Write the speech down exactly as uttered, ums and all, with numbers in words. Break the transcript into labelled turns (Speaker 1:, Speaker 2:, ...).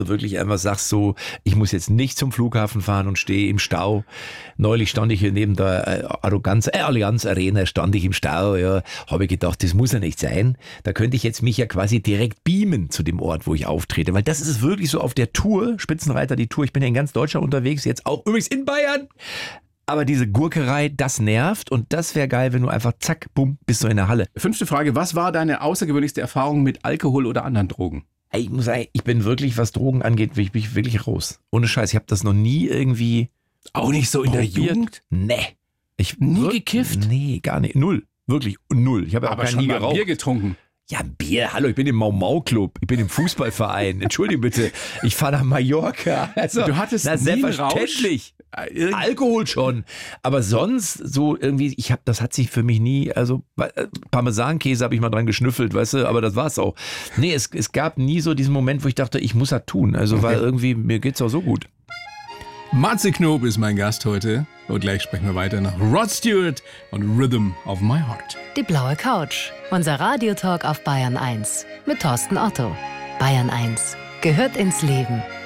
Speaker 1: wirklich einfach sagst so, ich muss jetzt nicht zum Flughafen fahren und stehe im Stau. Neulich stand ich hier neben der Arroganz, äh, Allianz Arena, stand ich im Stau, ja, habe ich gedacht, das muss ja nicht sein. Da könnte ich jetzt mich ja quasi direkt beamen zu dem Ort, wo ich auftrete, weil das ist wirklich so auf der Tour, Spitzenreiter die Tour, ich bin ja in ganz Deutschland unterwegs, jetzt auch übrigens in Bayern. Aber diese Gurkerei, das nervt und das wäre geil, wenn du einfach zack, bumm, bist du in der Halle.
Speaker 2: Fünfte Frage, was war deine außergewöhnlichste Erfahrung mit Alkohol oder anderen Drogen?
Speaker 1: Ich muss sagen, ich bin wirklich, was Drogen angeht, bin ich wirklich raus. Ohne Scheiß, ich habe das noch nie irgendwie...
Speaker 2: Auch nicht so in
Speaker 1: probiert.
Speaker 2: der Jugend?
Speaker 1: Nee. Ich
Speaker 2: nie
Speaker 1: wirklich,
Speaker 2: gekifft?
Speaker 1: Nee, gar nicht. Null. Wirklich null. Ich habe
Speaker 2: aber
Speaker 1: auch
Speaker 2: schon
Speaker 1: nie
Speaker 2: mal
Speaker 1: geraucht.
Speaker 2: Bier getrunken.
Speaker 1: Ja, Bier, hallo, ich bin im Mau-Mau-Club, ich bin im Fußballverein, entschuldige bitte, ich fahre nach Mallorca. Also,
Speaker 2: du hattest
Speaker 1: na,
Speaker 2: nie
Speaker 1: selbstverständlich. Alkohol schon, aber sonst so irgendwie, ich habe, das hat sich für mich nie, also Parmesankäse habe ich mal dran geschnüffelt, weißt du, aber das war's auch. Nee, es, es gab nie so diesen Moment, wo ich dachte, ich muss das tun, also okay. Weil irgendwie, mir geht's auch so gut.
Speaker 2: Matze Knob ist mein Gast heute und gleich sprechen wir weiter nach Rod Stewart und Rhythm of My Heart.
Speaker 3: Die blaue Couch, unser Radiotalk auf Bayern eins mit Thorsten Otto. Bayern eins gehört ins Leben.